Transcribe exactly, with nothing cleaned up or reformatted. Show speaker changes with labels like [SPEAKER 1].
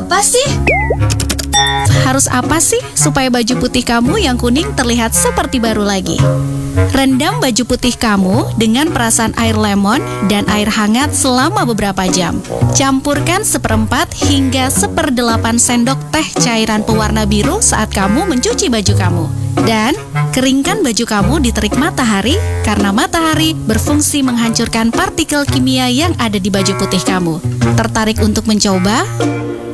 [SPEAKER 1] apa sih?
[SPEAKER 2] Harus apa sih supaya baju putih kamu yang kuning terlihat seperti baru lagi? Rendam baju putih kamu dengan perasan air lemon dan air hangat selama beberapa jam. Campurkan seperempat hingga seperdelapan sendok teh cairan pewarna biru saat kamu mencuci baju kamu. Dan keringkan baju kamu di terik matahari karena matahari berfungsi menghancurkan partikel kimia yang ada di baju putih kamu. Tertarik untuk mencoba?